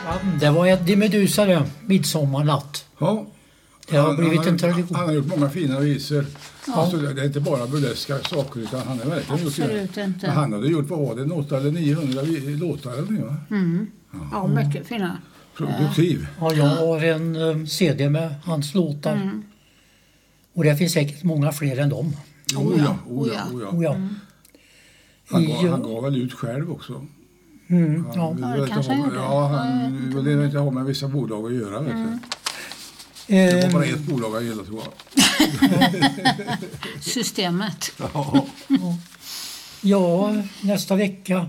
Ja, det var Eddie Meduza det, Midsommarnatt. Ja. Det har blivit en tradition. Han har gjort många fina visor. Ja. Alltså, det är inte bara burleska saker utan han är verkligen Absolut gjort inte. Men han hade gjort, vad var det, 800 eller 900 låtar eller något, va? Ja, mycket fina. Produktiv. Ja, jag har en CD med hans låtar. Och det finns säkert många fler än dem. Oh ja. Han gav väl ut själv också. Ja. Det kanske han gjorde. Ja, han ville inte ha med vissa bolag att göra. Vet du. Det var bara ett bolag jag gillade, tror jag. Systemet. Ja, nästa vecka.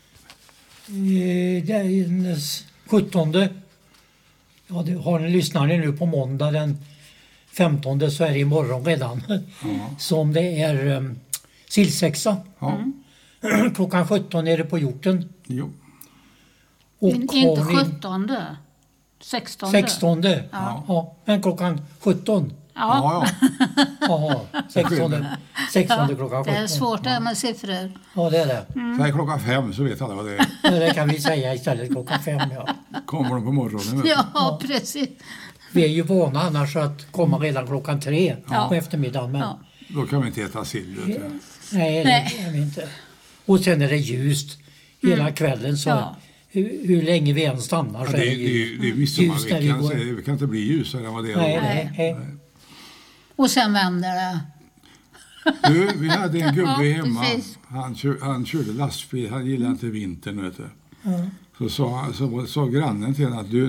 Det är den 17. Ja, det har ni lyssnat nu på måndag den 15, så är det imorgon redan. Som det är sillsexa. Klockan 17 är det på Hjorten. Jo. Och Inte 17. 16. 16. Ja, men klockan 17. Ja. Ja, 16 klockan 17. Det är svårt det här med siffror. Ja, det är det. Så är klockan 5 så vet alla vad det är. Ja, det kan vi säga istället klockan 5. Ja. Kommer de på morgonen? Vet Ja, precis. Vi är ju vana annars att komma redan klockan 3 på eftermiddagen. Men Då kan vi inte äta sill. Vet du. nej, det kan vi inte. Och sen är det ljust hela kvällen så hur länge vi än stannar så Ja, är det det är ljust när vi midsommarveckan så går. det kan inte bli ljusare än vad det är. Nej. Och sen vänder det. Du, vi hade en gubbe hemma. precis. Han körde lastbil. Han gillade inte vintern, vet du. Så sa grannen till honom att du